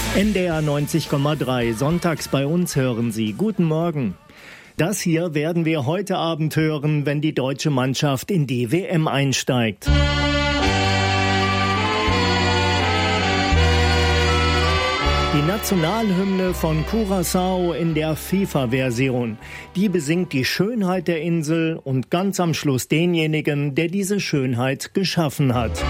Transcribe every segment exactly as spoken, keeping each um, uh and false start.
N D R neunzig Komma drei, sonntags bei uns hören Sie. Guten Morgen. Das hier werden wir heute Abend hören, wenn die deutsche Mannschaft in die W M einsteigt. Die Nationalhymne von Curaçao in der FIFA-Version. Die besingt die Schönheit der Insel und ganz am Schluss denjenigen, der diese Schönheit geschaffen hat.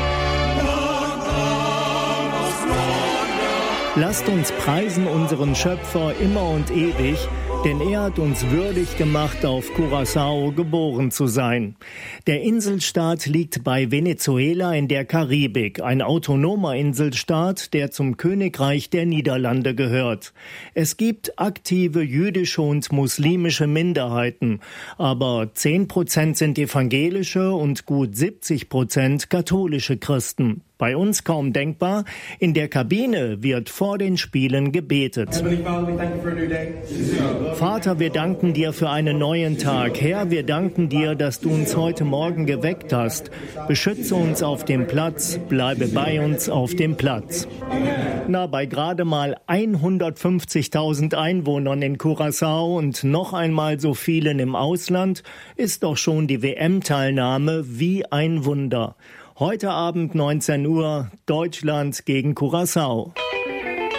Lasst uns preisen unseren Schöpfer immer und ewig, denn er hat uns würdig gemacht, auf Curaçao geboren zu sein. Der Inselstaat liegt bei Venezuela in der Karibik, ein autonomer Inselstaat, der zum Königreich der Niederlande gehört. Es gibt aktive jüdische und muslimische Minderheiten, aber zehn Prozent sind evangelische und gut siebzig Prozent katholische Christen. Bei uns kaum denkbar, in der Kabine wird vor den Spielen gebetet. Vater, wir danken dir für einen neuen Tag. Herr, wir danken dir, dass du uns heute Morgen geweckt hast. Beschütze uns auf dem Platz, bleibe bei uns auf dem Platz. Na, bei gerade mal hundertfünfzigtausend Einwohnern in Curaçao und noch einmal so vielen im Ausland ist doch schon die W M-Teilnahme wie ein Wunder. Heute Abend neunzehn Uhr, Deutschland gegen Curaçao.